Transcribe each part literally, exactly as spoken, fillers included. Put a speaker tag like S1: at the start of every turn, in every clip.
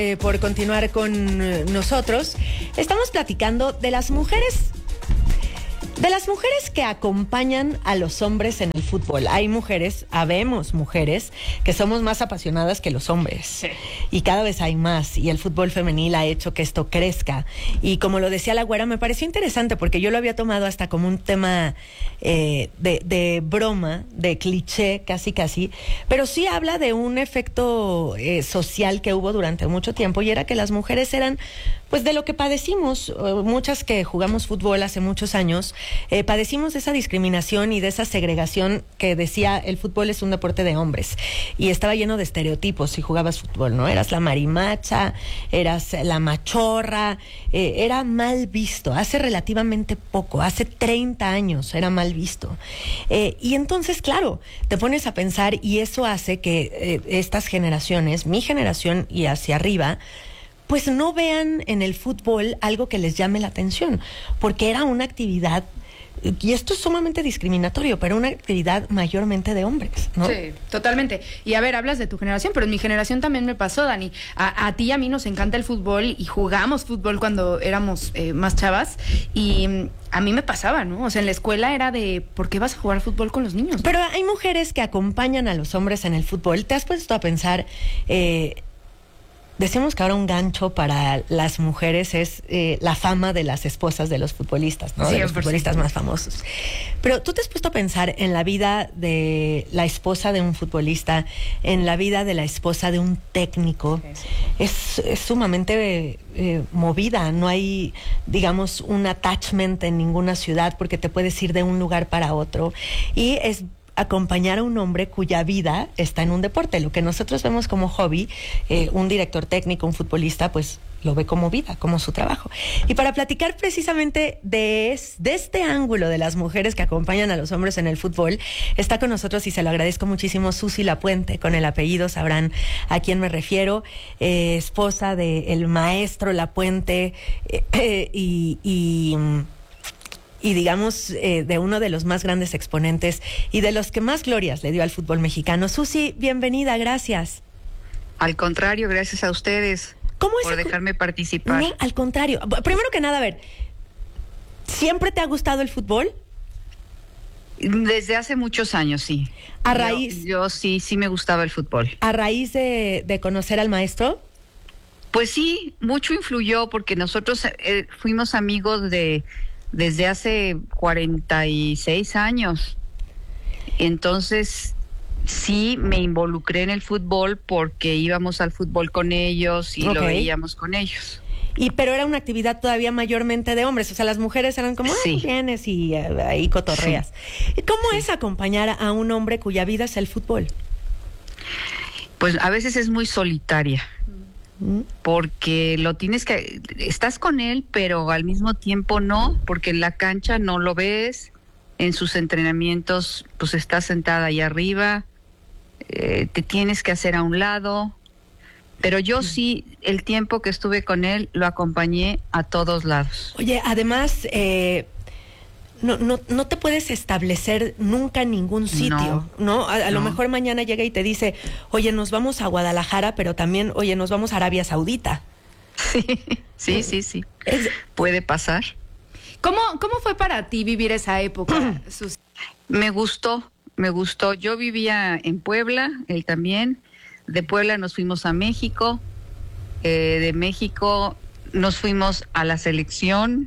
S1: Eh, por continuar con nosotros, estamos platicando de las mujeres, de las mujeres que acompañan a los hombres en el fútbol. Hay mujeres, habemos mujeres, que somos más apasionadas que los hombres. Sí. Y cada vez hay más, y el fútbol femenil ha hecho que esto crezca. Y como lo decía la güera, me pareció interesante, porque yo lo había tomado hasta como un tema eh, de, de broma, de cliché, casi casi, pero sí habla de un efecto eh, social que hubo durante mucho tiempo, y era que las mujeres eran, pues, de lo que padecimos, muchas que jugamos fútbol hace muchos años, Eh, padecimos de esa discriminación y de esa segregación que decía el fútbol es un deporte de hombres, y estaba lleno de estereotipos si jugabas fútbol, ¿no? Eras la marimacha, eras la machorra, eh, era mal visto. Hace relativamente poco, hace treinta años era mal visto. Eh, y entonces, claro, te pones a pensar, y eso hace que eh, estas generaciones, mi generación y hacia arriba, pues no vean en el fútbol algo que les llame la atención, porque era una actividad, y esto es sumamente discriminatorio, pero una actividad mayormente de hombres, ¿no?
S2: Sí, totalmente. Y a ver, hablas de tu generación, pero en mi generación también me pasó, Dani. A, a ti y a mí nos encanta el fútbol, y jugamos fútbol cuando éramos eh, más chavas, y mm, a mí me pasaba, ¿no? O sea, en la escuela era de, ¿por qué vas a jugar fútbol con los niños?
S1: Pero hay mujeres que acompañan a los hombres en el fútbol. ¿Te has puesto a pensar... Eh, Decimos que ahora un gancho para las mujeres es eh, la fama de las esposas de los futbolistas, ¿no? De los futbolistas más famosos. Pero tú te has puesto a pensar en la vida de la esposa de un futbolista, en la vida de la esposa de un técnico. Es, es sumamente eh, movida. No hay, digamos, un attachment en ninguna ciudad, porque te puedes ir de un lugar para otro. Y es acompañar a un hombre cuya vida está en un deporte. Lo que nosotros vemos como hobby, eh, un director técnico, un futbolista, pues lo ve como vida, como su trabajo. Y para platicar precisamente de, es, de este ángulo de las mujeres que acompañan a los hombres en el fútbol, está con nosotros, y se lo agradezco muchísimo, Susi Lapuente. Con el apellido sabrán a quién me refiero, eh, esposa del maestro Lapuente, eh, eh, y... y y digamos, eh, de uno de los más grandes exponentes y de los que más glorias le dio al fútbol mexicano. Susi, bienvenida, gracias.
S3: Al contrario, gracias a ustedes
S1: ¿Cómo es
S3: por
S1: a...
S3: dejarme participar.
S1: No, al contrario. Primero que nada, a ver, ¿siempre te ha gustado el fútbol?
S3: Desde hace muchos años, sí.
S1: A raíz...
S3: Yo, yo sí, sí me gustaba el fútbol.
S1: ¿A raíz de, de conocer al maestro?
S3: Pues sí, mucho influyó, porque nosotros eh, fuimos amigos de... desde hace cuarenta y seis años. Entonces, sí me involucré en el fútbol porque íbamos al fútbol con ellos y okay. lo veíamos con ellos.
S1: Y pero era una actividad todavía mayormente de hombres, o sea, las mujeres eran como,
S3: sí.
S1: ah, vienes y uh, ahí cotorreas. Sí. ¿Cómo sí. es acompañar a un hombre cuya vida es el fútbol?
S3: Pues a veces es muy solitaria. Porque lo tienes que, estás con él, pero al mismo tiempo no, porque en la cancha no lo ves, en sus entrenamientos pues estás sentada ahí arriba, eh, te tienes que hacer a un lado, pero yo sí, el tiempo que estuve con él, lo acompañé a todos lados.
S1: Oye, además, eh, no, no, no te puedes establecer nunca en ningún sitio, ¿no? ¿no? A, a no. lo mejor mañana llega y te dice, oye, nos vamos a Guadalajara, pero también, oye, nos vamos a Arabia Saudita.
S3: Sí, sí, sí, sí. Es, puede pasar.
S2: ¿Cómo, cómo fue para ti vivir esa época, Susi?
S3: Me gustó, me gustó. Yo vivía en Puebla, él también. De Puebla nos fuimos a México. Eh, de México nos fuimos a la selección.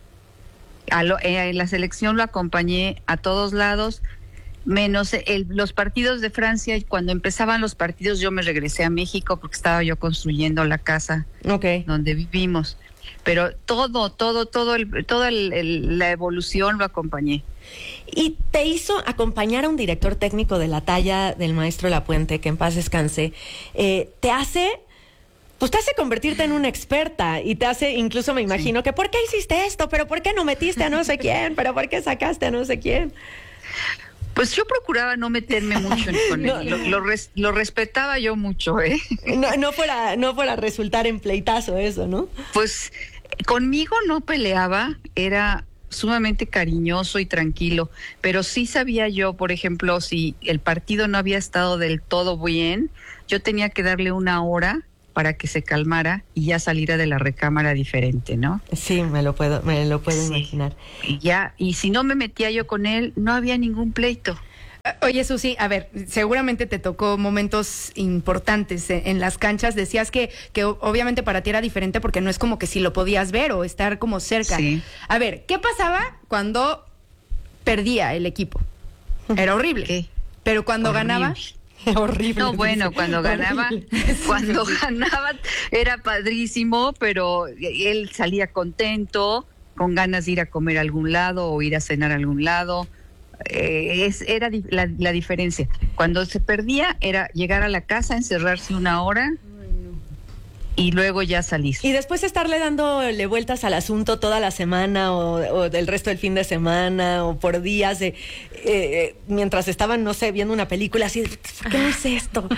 S3: A lo, eh, en la selección lo acompañé a todos lados, menos el, los partidos de Francia. Cuando empezaban los partidos yo me regresé a México porque estaba yo construyendo la casa
S1: okay.
S3: donde vivimos. Pero todo, todo, todo, el, toda el, el, la evolución lo acompañé.
S1: ¿Y te hizo acompañar a un director técnico de la talla del maestro Lapuente, que en paz descanse, eh, te hace... Pues te hace convertirte en una experta, y te hace, incluso me imagino, sí. que ¿por qué hiciste esto? ¿Pero por qué no metiste a no sé quién? ¿Pero por qué sacaste a no sé quién?
S3: Pues yo procuraba no meterme mucho con no, él, lo, lo, res, lo respetaba yo mucho, ¿eh?
S1: No, no, fuera, no fuera a resultar en pleitazo eso, ¿no?
S3: Pues conmigo no peleaba, era sumamente cariñoso y tranquilo, pero sí sabía yo, por ejemplo, si el partido no había estado del todo bien, yo tenía que darle una hora para que se calmara y ya saliera de la recámara diferente, ¿no?
S1: Sí, me lo puedo, me lo puedo
S3: Sí.
S1: imaginar.
S3: Y ya, y si no me metía yo con él, no había ningún pleito.
S2: Oye, Susi, a ver, seguramente te tocó momentos importantes en, en las canchas. Decías que, que obviamente para ti era diferente porque no es como que si lo podías ver o estar como cerca.
S3: Sí.
S2: A ver, ¿qué pasaba cuando perdía el equipo? Era horrible.
S3: ¿Qué?
S2: Pero cuando
S3: Horrible.
S2: ganaba...
S1: Horrible.
S3: No, bueno, cuando ganaba, cuando ganaba era padrísimo, pero él salía contento, con ganas de ir a comer a algún lado o ir a cenar a algún lado. Eh, es, era di- la, la diferencia. Cuando se perdía era llegar a la casa, encerrarse una hora y luego ya salir.
S1: Y después estarle dándole vueltas al asunto toda la semana o, o del resto del fin de semana o por días de eh, mientras estaban, no sé, viendo una película así, ¿por qué no hice esto?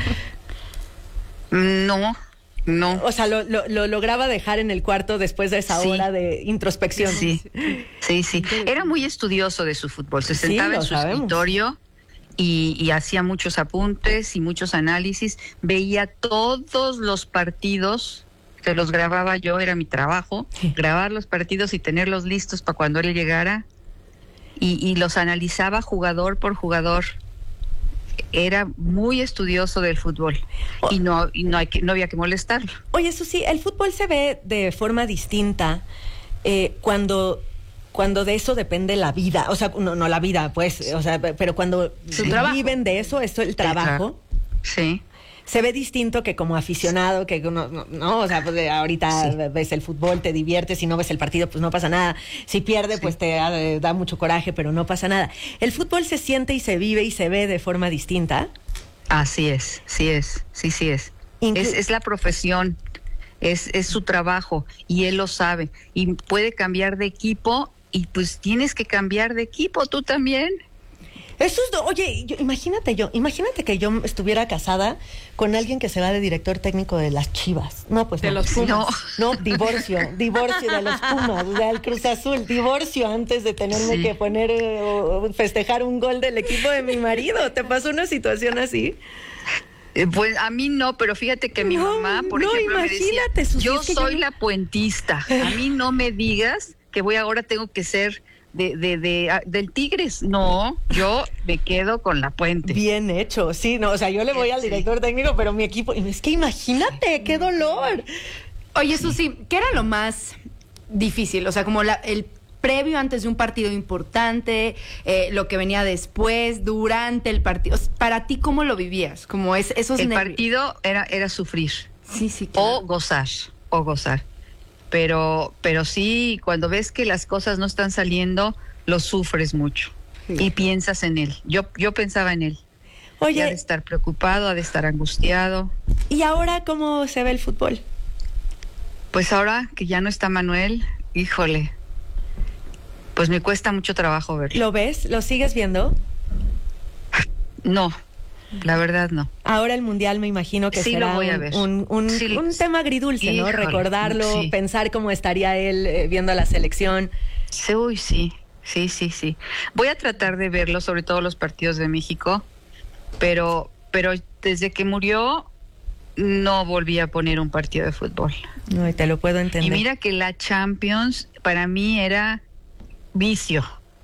S3: No, no.
S1: O sea, lo, lo, lo lograba dejar en el cuarto después de esa
S3: Sí.
S1: hora de introspección.
S3: Sí, sí, sí. Era muy estudioso de su fútbol. Se
S1: Sí,
S3: sentaba
S1: lo
S3: en su
S1: sabemos.
S3: escritorio y, y hacía muchos apuntes y muchos análisis. Veía todos los partidos, que los grababa yo, era mi trabajo, grabar los partidos y tenerlos listos para cuando él llegara. Y, y los analizaba jugador por jugador. Era muy estudioso del fútbol y no y no hay que no había que molestarlo.
S1: Oye, Susi, el fútbol se ve de forma distinta eh, cuando cuando de eso depende la vida, o sea, no, no la vida, pues, o sea, pero cuando
S2: Su trabajo.
S1: viven de eso, eso el trabajo.
S3: Sí.
S1: Se ve distinto que como aficionado, que uno, no, no, o sea, pues eh, ahorita
S3: Sí.
S1: ves el fútbol, te diviertes, si no ves el partido, pues no pasa nada. Si pierde,
S3: Sí.
S1: pues te da, da mucho coraje, pero no pasa nada. El fútbol se siente y se vive y se ve de forma distinta.
S3: Así es, sí es, sí, sí es.
S1: Inclu-
S3: Es, es la profesión, es, es su trabajo y él lo sabe. Y puede cambiar de equipo y pues tienes que cambiar de equipo tú también.
S1: Eso es, do- oye, yo- imagínate yo, imagínate que yo estuviera casada con alguien que se va de director técnico de las Chivas. No, pues
S2: De
S1: no.
S2: los Pumas.
S3: No.
S1: No, divorcio, divorcio de los Pumas, del Cruz Azul, divorcio antes de tenerme
S3: Sí.
S1: que poner eh, o o festejar un gol del equipo de mi marido. ¿Te pasó una situación así?
S3: Eh, Pues a mí no, pero fíjate que mi
S1: No,
S3: mamá, por
S1: no,
S3: ejemplo, me
S1: imagínate,
S3: decía,
S1: Susi,
S3: yo
S1: es que yo
S3: soy
S1: no-
S3: la puentista, a mí no me digas que voy ahora tengo que ser de, de, de, ah, del Tigres. No, yo me quedo con la puente.
S1: Bien hecho, sí, no, o sea, yo le voy al
S3: Sí.
S1: director técnico, pero mi equipo, es que imagínate, qué dolor.
S2: Oye, Susi, ¿qué era lo más difícil? O sea, como la, el previo antes de un partido importante, eh, lo que venía después, durante el partido. O sea, para ti, ¿cómo lo vivías? Como es, esos
S3: El
S2: nervios.
S3: partido era, era sufrir.
S2: Sí, sí,
S3: O
S2: claro.
S3: gozar, o gozar. Pero, pero sí, cuando ves que las cosas no están saliendo, lo sufres mucho.
S2: Sí.
S3: Y piensas en él. Yo, yo pensaba en él. Y ha de
S1: Oye,
S3: estar preocupado, ha de estar angustiado.
S1: ¿y ahora cómo se ve el fútbol?
S3: Pues ahora que ya no está Manuel, híjole, pues me cuesta mucho trabajo verlo.
S1: ¿Lo ves? ¿Lo sigues viendo?
S3: No, la verdad no.
S1: Ahora el mundial me imagino que
S3: Sí,
S1: será
S3: lo voy a
S1: un,
S3: ver.
S1: un, un-
S3: Sí.
S1: un tema agridulce, ¿no?
S3: Híjole,
S1: Recordarlo,
S3: sí.
S1: pensar cómo estaría él eh, viendo a la selección.
S3: Sí, uy, sí, sí, sí, sí. Voy a tratar de verlo, sobre todo los partidos de México, pero, pero desde que murió no volví a poner un partido de fútbol.
S1: No, y te lo puedo entender.
S3: Y mira que la Champions para mí era vicio.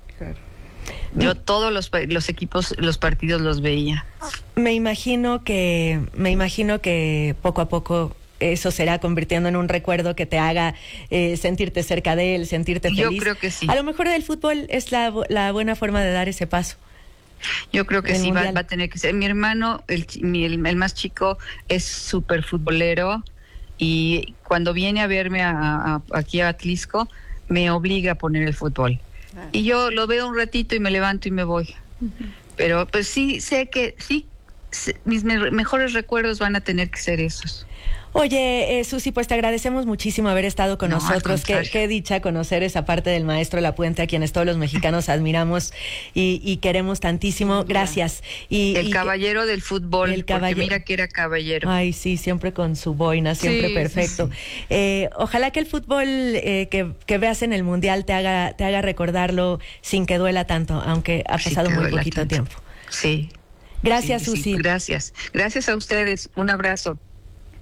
S3: Yo todos los, pa- los equipos, los partidos los veía.
S1: Me imagino que, me imagino que poco a poco eso será convirtiendo en un recuerdo que te haga eh, sentirte cerca de él, sentirte
S3: Yo
S1: feliz.
S3: creo que sí.
S1: A lo mejor el fútbol es la, bu- la buena forma de dar ese paso.
S3: Yo creo que
S1: El
S3: sí va,
S1: mundial.
S3: va a tener que ser. Mi hermano, el, chi- mi- el, el más chico, es súper futbolero y cuando viene a verme a- a- aquí a Atlisco, me obliga a poner el fútbol. Y yo lo veo un ratito y me levanto y me voy. Pero pues sí, sé que sí, sé- mis me- mejores recuerdos van a tener que ser esos.
S1: Oye, eh, Susi, pues te agradecemos muchísimo haber estado con
S3: No, al
S1: nosotros. Qué,
S3: contrario.
S1: qué dicha conocer esa parte del maestro La Puente, a quienes todos los mexicanos admiramos y, y queremos tantísimo. Gracias. Y,
S3: El
S1: y que-
S3: caballero del fútbol,
S1: el
S3: porque
S1: caballero.
S3: mira que era caballero.
S1: Ay, sí, siempre con su boina, siempre
S2: Sí,
S1: perfecto. Eh, ojalá que el fútbol eh, que, que veas en el Mundial te haga, te haga recordarlo sin que duela tanto, aunque ha
S3: Sí,
S1: pasado
S3: que
S1: muy
S3: duela
S1: poquito
S3: tanto.
S1: tiempo.
S3: Sí.
S1: Gracias,
S3: Sí, sí,
S1: Susi.
S3: gracias. Gracias a ustedes. Un abrazo.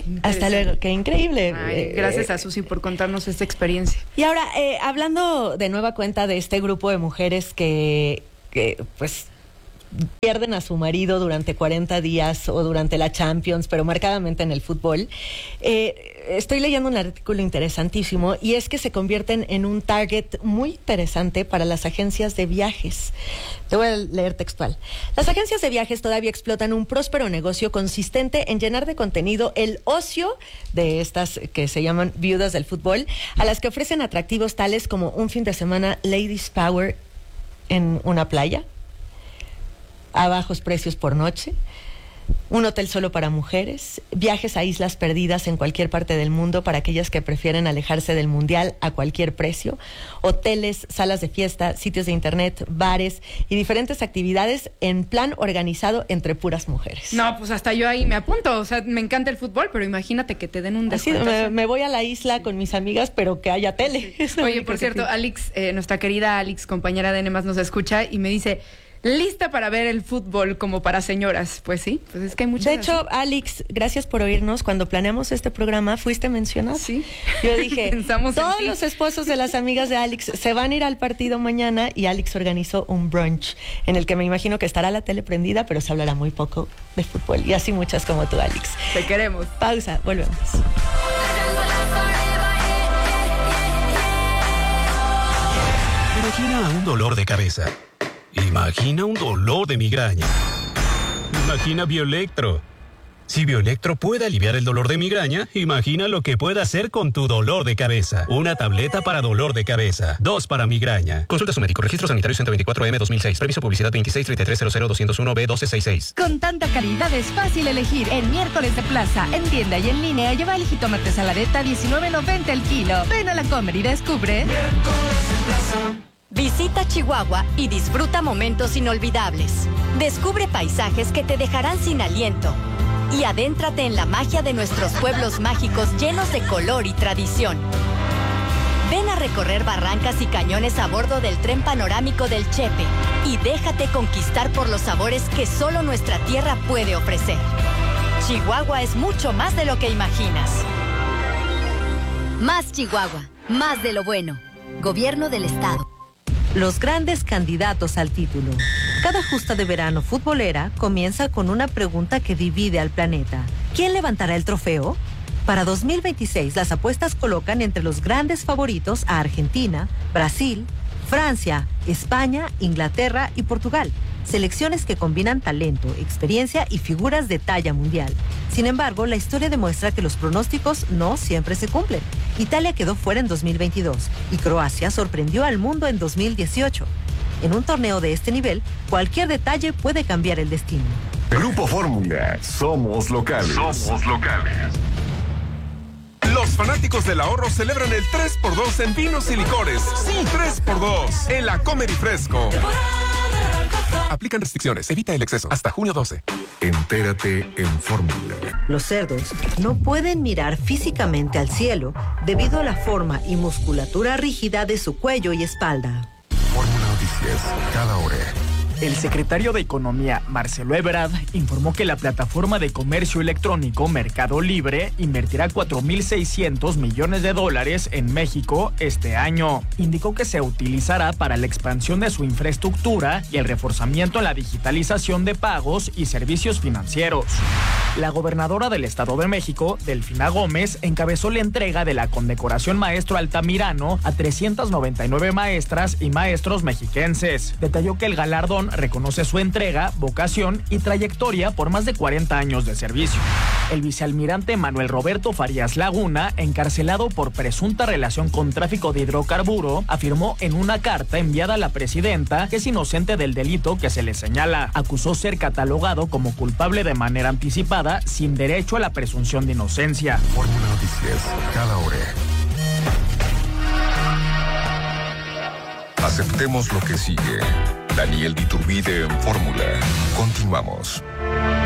S1: Hasta luego, qué increíble.
S2: Ay, gracias a Susi por contarnos esta experiencia.
S1: Y ahora, eh, hablando de nueva cuenta de este grupo de mujeres que, que pues... pierden a su marido durante cuarenta días o durante la Champions, pero marcadamente en el fútbol. Eh, estoy leyendo un artículo interesantísimo y es que se convierten en un target muy interesante para las agencias de viajes. Te voy a leer textual. Las agencias de viajes todavía explotan un próspero negocio consistente en llenar de contenido el ocio de estas que se llaman viudas del fútbol, a las que ofrecen atractivos tales como un fin de semana Ladies Power en una playa, a bajos precios por noche, un hotel solo para mujeres, viajes a islas perdidas en cualquier parte del mundo para aquellas que prefieren alejarse del mundial a cualquier precio, hoteles, salas de fiesta, sitios de internet, bares y diferentes actividades en plan organizado entre puras mujeres.
S2: No, pues hasta yo ahí me apunto. O sea, me encanta el fútbol, pero imagínate que te den un
S1: Así,
S2: descuento.
S1: me, me voy a la isla sí. con mis amigas, pero que haya tele.
S2: Sí. Oye, por cierto, Alex, eh, nuestra querida Alex, compañera de N más, nos escucha y me dice... lista para ver el fútbol como para señoras. Pues sí, pues es que hay muchas.
S1: De hecho, así. Alex, gracias por oírnos. Cuando planeamos este programa, fuiste mencionado.
S2: Sí.
S1: Yo dije,
S2: Pensamos
S1: todos
S2: en
S1: los esposos de las amigas de Alex se van a ir al partido mañana y Alex organizó un brunch en el que me imagino que estará la tele prendida, pero se hablará muy poco de fútbol. Y así muchas como tú, Alex.
S2: Te queremos.
S1: Pausa, volvemos.
S4: Imagina un dolor de cabeza. Imagina un dolor de migraña. Imagina Bioelectro. Si Bioelectro puede aliviar el dolor de migraña, imagina lo que puede hacer con tu dolor de cabeza. Una tableta para dolor de cabeza. Dos para migraña. Consulta a su médico. Registro sanitario ciento veinticuatro M dos mil seis. Permiso publicidad veintiséis treinta y tres cero cero doscientos uno B doce sesenta y seis.
S5: Con tanta calidad es fácil elegir. En miércoles de plaza, en tienda y en línea, lleva el jitomate saladeta diecinueve noventa el kilo. Ven a la Comer y descubre.
S6: Miércoles de plaza. Visita Chihuahua y disfruta momentos inolvidables. Descubre paisajes que te dejarán sin aliento. Y adéntrate en la magia de nuestros pueblos mágicos llenos de color y tradición. Ven a recorrer barrancas y cañones a bordo del tren panorámico del Chepe y déjate conquistar por los sabores que solo nuestra tierra puede ofrecer. Chihuahua es mucho más de lo que imaginas.
S7: Más Chihuahua, más de lo bueno. Gobierno del Estado.
S8: Los grandes candidatos al título. Cada justa de verano futbolera comienza con una pregunta que divide al planeta. ¿Quién levantará el trofeo? Para dos mil veintiséis, las apuestas colocan entre los grandes favoritos a Argentina, Brasil, Francia, España, Inglaterra y Portugal. Selecciones que combinan talento, experiencia y figuras de talla mundial. Sin embargo, la historia demuestra que los pronósticos no siempre se cumplen. Italia quedó fuera en dos mil veintidós y Croacia sorprendió al mundo en dos mil dieciocho. En un torneo de este nivel, cualquier detalle puede cambiar el destino.
S9: Grupo Fórmula, somos locales.
S10: Somos locales.
S11: Los fanáticos del ahorro celebran el tres por dos en vinos y licores. Sí, tres por dos en la Comer y Fresco. Aplican restricciones, evita el exceso. Hasta junio doce.
S9: Entérate en Fórmula.
S8: Los cerdos no pueden mirar físicamente al cielo debido a la forma y musculatura rígida de su cuello y espalda.
S9: Fórmula Noticias, cada hora.
S12: El secretario de Economía, Marcelo Ebrard, informó que la plataforma de comercio electrónico Mercado Libre invertirá cuatro mil seiscientos millones de dólares en México este año. Indicó que se utilizará para la expansión de su infraestructura y el reforzamiento en la digitalización de pagos y servicios financieros. La gobernadora del Estado de México, Delfina Gómez, encabezó la entrega de la condecoración Maestro Altamirano a trescientas noventa y nueve maestras y maestros mexiquenses. Detalló que el galardón reconoce su entrega, vocación y trayectoria por más de cuarenta años de servicio. El vicealmirante Manuel Roberto Farías Laguna, encarcelado por presunta relación con tráfico de hidrocarburo, afirmó en una carta enviada a la presidenta que es inocente del delito que se le señala. Acusó ser catalogado como culpable de manera anticipada, sin derecho a la presunción de inocencia.
S9: Fórmula Noticias, cada hora. Aceptemos lo que sigue. Daniel Iturbide en Fórmula. Continuamos.